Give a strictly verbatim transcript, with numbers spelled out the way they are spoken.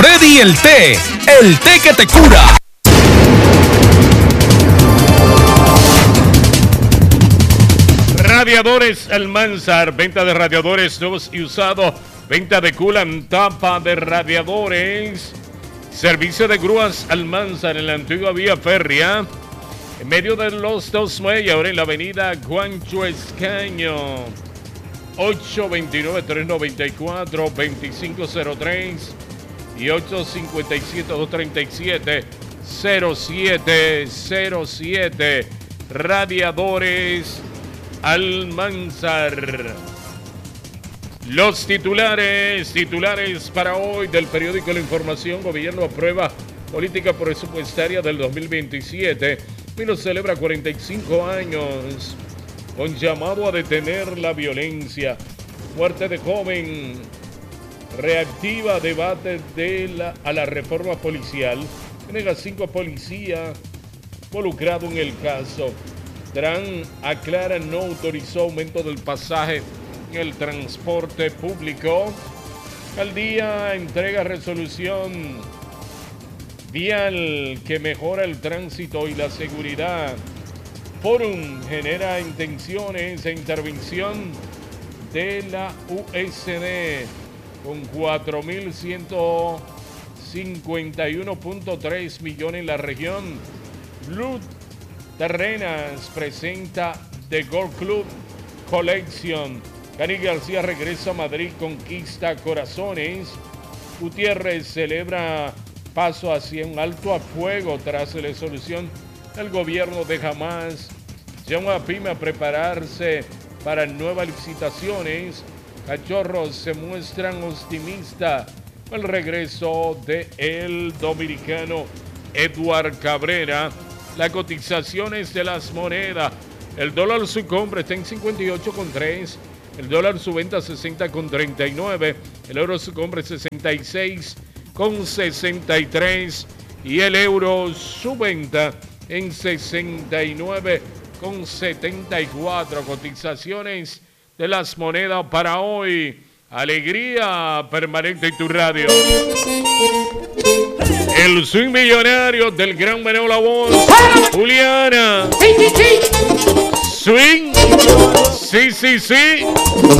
Ready el té, el té que te cura. Radiadores Almanzar, venta de radiadores nuevos y usados, venta de culan, tapa de radiadores, servicio de grúas Almanzar en la antigua vía férrea, en medio de los dos muelles, ahora en la avenida Juancho Escaño, ocho dos nueve, tres nueve cuatro, dos cinco cero tres y ocho cinco siete, dos tres siete, cero siete cero siete. Radiadores Almanzar. Los titulares, titulares para hoy del periódico La Información. Gobierno aprueba política presupuestaria del dos mil veintisiete. Pino celebra cuarenta y cinco años con llamado a detener la violencia. Muerte de joven reactiva debate de la, a la reforma policial. Nega cinco policías involucrados en el caso. Tran aclara no autorizó aumento del pasaje en el transporte público. Alcaldía entrega resolución vial que mejora el tránsito y la seguridad. Fórum genera intenciones de intervención de la U S D con cuatro mil ciento cincuenta y uno punto tres millones en la región. Blue Terrenas presenta The Gold Club Collection. Cani García regresa a Madrid, conquista corazones. Gutiérrez celebra paso hacia un alto a fuego tras la resolución del gobierno de Hamas. Llama a PYME a prepararse para nuevas licitaciones. Cachorros se muestran optimistas con el regreso del dominicano Edward Cabrera. Las cotizaciones de las monedas. El dólar su compra está en cincuenta y ocho con tres. El dólar su venta sesenta con treinta y nueve. El euro su compra sesenta y seis con sesenta y tres. Y el euro su venta en sesenta y nueve con setenta y cuatro. Cotizaciones de las monedas para hoy. Alegría permanente en tu radio. El swing millonario del gran Meneo La Voz. Juliana. Swing. Sí, sí, sí.